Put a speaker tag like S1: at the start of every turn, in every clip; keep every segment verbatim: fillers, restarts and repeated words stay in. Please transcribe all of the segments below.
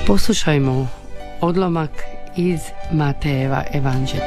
S1: Poslušajmo odlomak iz Matejeva evanđelja.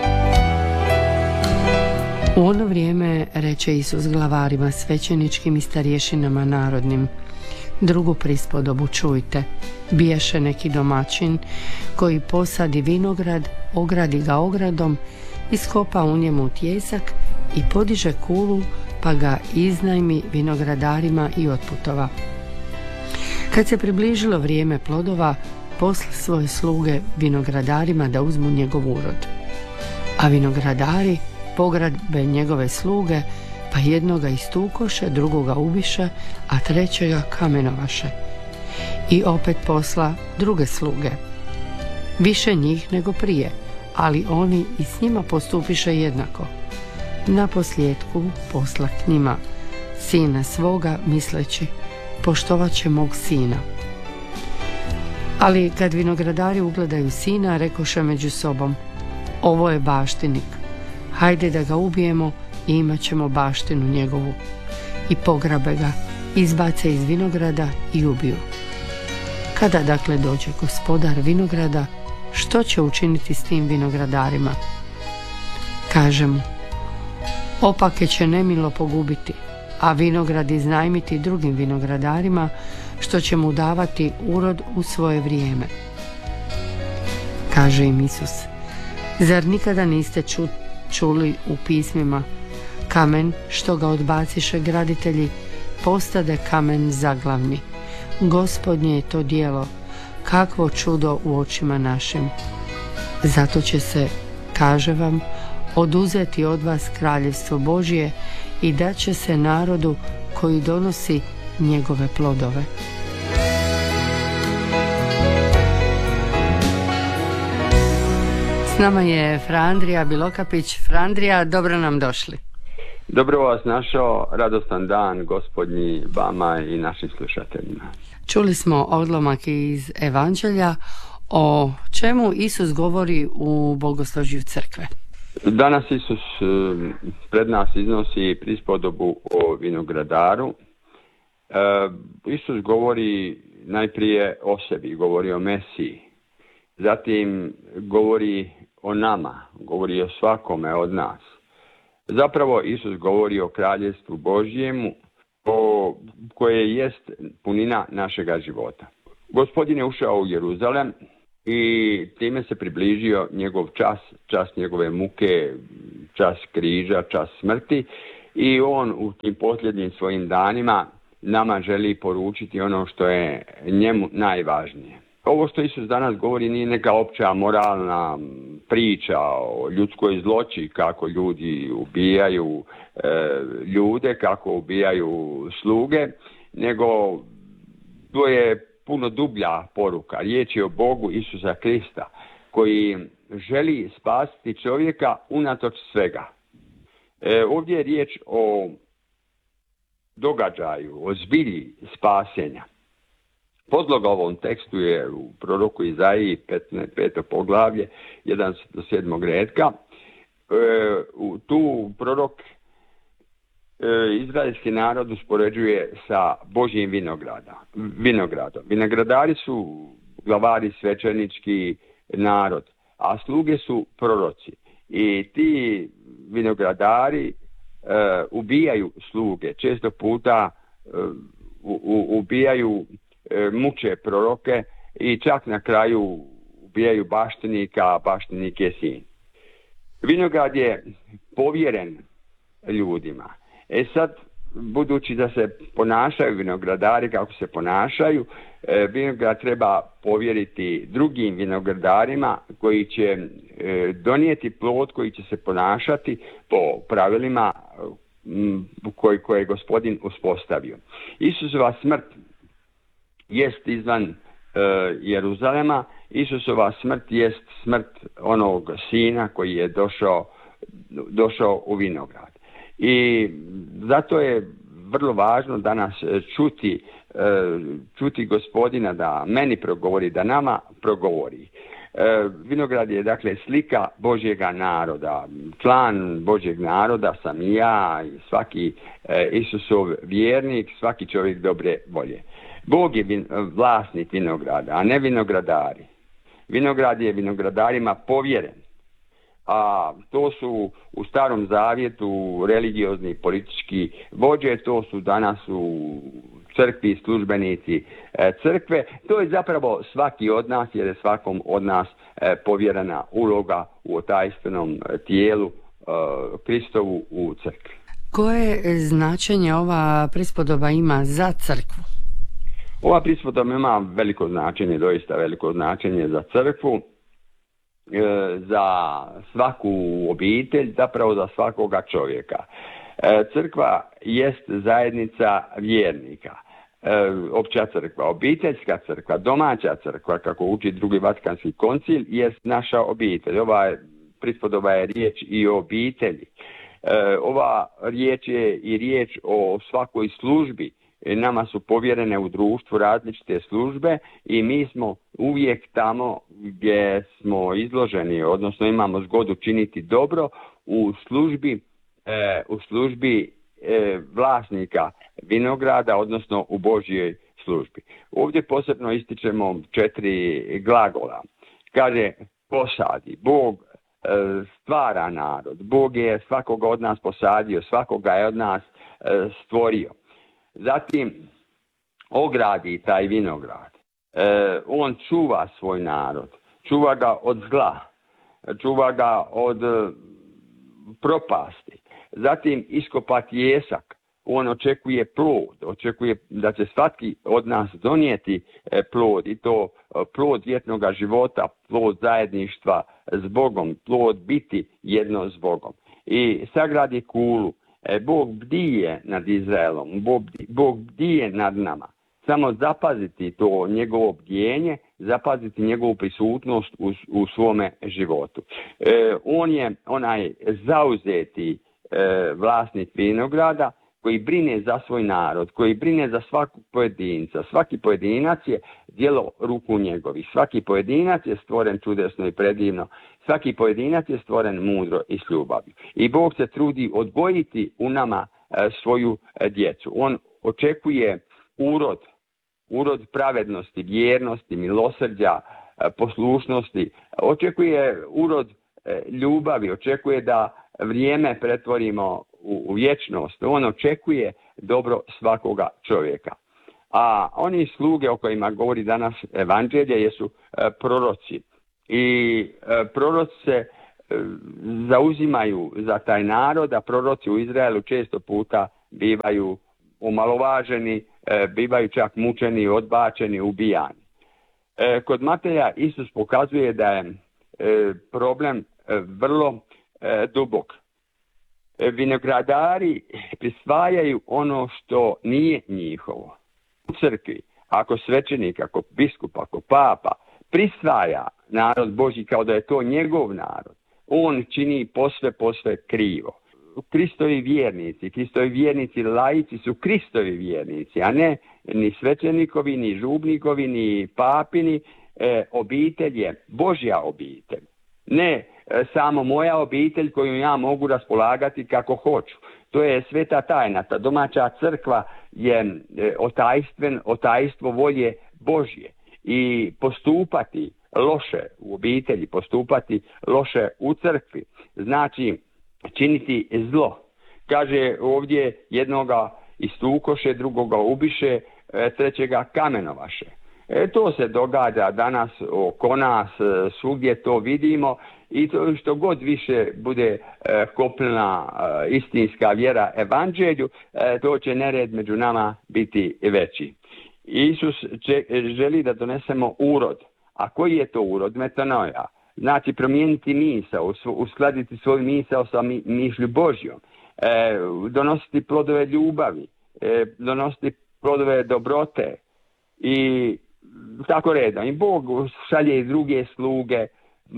S1: U ono vrijeme reče Isus glavarima svećeničkim i starješinama narodnim: drugu prispodobu čujte. Bijaše neki domaćin koji posadi vinograd, ogradi ga ogradom, iskopa u njemu tjesak i podiže kulu, pa ga iznajmi vinogradarima i otputova. Kad se približilo vrijeme plodova, posla svoje sluge vinogradarima da uzmu njegov urod. A vinogradari pograbe njegove sluge, pa jednoga istukoše, drugoga ubiše, a trećega kamenovaše. I opet posla druge sluge, više njih nego prije, ali oni i s njima postupiše jednako. Na posljedku posla k njima sina svoga, misleći: poštovat će mog sina. Ali kad vinogradari ugledaju sina, rekoše među sobom: ovo je baštinik, hajde da ga ubijemo i imat ćemo baštinu njegovu. I pograbe ga, izbace iz vinograda i ubiju. Kada dakle dođe gospodar vinograda, što će učiniti s tim vinogradarima? Kaže mu: opake će nemilo pogubiti, a vinograd iznajmiti drugim vinogradarima, što će mu davati urod u svoje vrijeme. Kaže im Isus: zar nikada niste ču, čuli u pismima: kamen što ga odbaciše graditelji, postade kamen zaglavni. Gospodnje je to djelo, kakvo čudo u očima našim. Zato će se, kaže vam, oduzeti od vas kraljevstvo Božje i dat će se narodu koji donosi njegove plodove. S nama je Fra Andrija Bilokapić. Fra Andrija, dobro nam došli.
S2: Dobro vas našao, radostan dan gospodnji vama i našim slušateljima.
S1: Čuli smo odlomak iz evanđelja. O čemu Isus govori u bogoslužju crkve?
S2: Danas Isus pred nas iznosi prispodobu o vinogradaru. Isus govori najprije o sebi, govori o Mesiji. Zatim govori o nama, govori o svakome od nas. Zapravo Isus govori o kraljevstvu Božjemu, o koje jest punina našega života. Gospodin je ušao u Jeruzalem i time se približio njegov čas, čas njegove muke, čas križa, čas smrti, i on u tim posljednjim svojim danima nama želi poručiti ono što je njemu najvažnije. Ovo što Isus danas govori nije neka opća moralna priča o ljudskoj zloći, kako ljudi ubijaju e, ljude, kako ubijaju sluge, nego to je puno dublja poruka. Riječ je o Bogu Isusa Krista, koji želi spasiti čovjeka unatoč svega. E, ovdje je riječ o događaju, o zbilji spasenja. Podloga ovom tekstu je u proroku Izaiji, peto poglavlje, jedan do sedmog redka. E, tu prorok e, izraelski narod uspoređuje sa Božjim vinogradom. Vinogradari su glavari, svećenički narod, a sluge su proroci. I ti vinogradari e, ubijaju sluge, često puta e, u, u, ubijaju muče proroke i čak na kraju ubijaju baštenika, a baštenik je sin. Vinograd je povjeren ljudima. E sad, budući da se ponašaju vinogradari kako se ponašaju, vinograd treba povjeriti drugim vinogradarima koji će donijeti plod, koji će se ponašati po pravilima koje, koje je Gospodin uspostavio. Isusova smrt jest izvan e, Jeruzalema. Isusova smrt jest smrt onog sina koji je došao, došao u vinograd. I zato je vrlo važno danas čuti, e, čuti Gospodina da meni progovori, da nama progovori. E, vinograd je dakle slika Božjega naroda, član Božjeg naroda sam i ja i svaki e, Isusov vjernik, svaki čovjek dobre volje. Bog je vin, vlasnik vinograda, a ne vinogradari. Vinograd je vinogradarima povjeren. A to su u Starom Zavjetu religiozni politički vođe, to su danas u crkvi službenici crkve. To je zapravo svaki od nas, jer je svakom od nas povjerena uloga u otajstvenom tijelu Kristovu u crkvi.
S1: Koje značenje ova prispodoba ima za crkvu?
S2: Ova prispodoba ima veliko značenje, doista veliko značenje za crkvu, za svaku obitelj, zapravo za svakoga čovjeka. Crkva jest zajednica vjernika. Opća crkva, obiteljska crkva, domaća crkva, kako uči drugi Vatikanski koncil, jest naša obitelj. Ova prispodoba je riječ i o obitelji. Ova riječ je i riječ o svakoj službi. Nama su povjerene u društvu različite službe i mi smo uvijek tamo gdje smo izloženi, odnosno imamo zgodu činiti dobro u službi, e, u službi e, vlasnika vinograda, odnosno u Božjoj službi. Ovdje posebno ističemo četiri glagola. Kaže, posadi, Bog e, stvara narod, Bog je svakoga od nas posadio, svakoga je od nas e, stvorio. Zatim ogradi taj vinograd. E, on čuva svoj narod. Čuva ga od zla. Čuva ga od e, propasti. Zatim iskopa pijesak. On očekuje plod. Očekuje da će svaki od nas donijeti e, plod. I to e, plod vjetnog života, plod zajedništva s Bogom. Plod biti jedno s Bogom. I sagradi kulu. Bog bdije nad Izraelom, Bog, Bog bdije nad nama. Samo zapaziti to njegovo bdjenje, zapaziti njegovu prisutnost u, u svome životu. E, on je onaj zauzeti e, vlasnik vinograda koji brine za svoj narod, koji brine za svakog pojedinca. Svaki pojedinac je djelo ruku njegovih. Svaki pojedinac je stvoren čudesno i predivno. Svaki pojedinac je stvoren mudro i s ljubavlju. I Bog se trudi odgojiti u nama e, svoju e, djecu. On očekuje urod, urod pravednosti, vjernosti, milosrđa, e, poslušnosti. Očekuje urod e, ljubavi, očekuje da vrijeme pretvorimo u, u vječnost. On očekuje dobro svakoga čovjeka. A oni sluge o kojima govori danas evanđelje jesu e, proroci. I e, proroci se e, zauzimaju za taj narod, a proroci u Izraelu često puta bivaju omalovaženi, e, bivaju čak mučeni, odbačeni, ubijani. E, kod Mateja Isus pokazuje da je e, problem e, vrlo e, dubok. E, vinogradari prisvajaju ono što nije njihovo. U crkvi, ako svećenik, ako biskup, ako papa prisvaja narod Božji kao da je to njegov narod, on čini posve, posve krivo. Kristovi vjernici, Kristovi vjernici laici su Kristovi vjernici, a ne ni svećenikovi, ni župnikovi, ni papini. E, obitelj je Božja obitelj. Ne e, samo moja obitelj koju ja mogu raspolagati kako hoću. To je sveta tajna. Ta domaća crkva je e, otajstven, otajstvo volje Božje. I postupati loše u obitelji, postupati loše u crkvi, znači činiti zlo. Kaže ovdje, jednoga istukoše, drugoga ubiše, trećega kamenovaše. E, to se događa danas oko nas, svugdje to vidimo i to što god više bude e, kopnena e, istinska vjera evanđelju, e, to će nered među nama biti veći. Isus će, želi da donesemo urod. A koji je to urod? Metanoja. Znači promijeniti misao, uskladiti svoju misao sa mi, mišlju Božjom. E, donositi plodove ljubavi, e, donositi plodove dobrote i tako redom. I Bog šalje i druge sluge,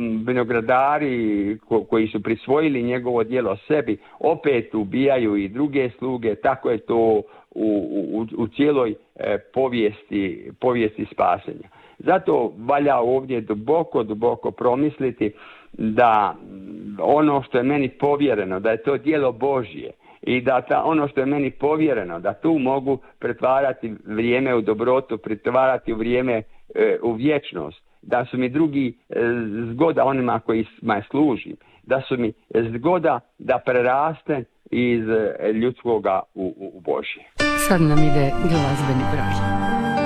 S2: vinogradari ko, koji su prisvojili njegovo djelo sebi, opet ubijaju i druge sluge. Tako je to u, u, u cijeloj e, povijesti, povijesti spasenja. Zato valja ovdje duboko, duboko promisliti da ono što je meni povjereno, da je to djelo Božje i da ta, ono što je meni povjereno, da tu mogu pretvarati vrijeme u dobrotu, pretvarati u vrijeme e, u vječnost, da su mi drugi e, zgoda onima kojima služim, da su mi zgoda da preraste iz ljudskoga u, u, u Božje.
S1: Sad nam ide glazbeni broj.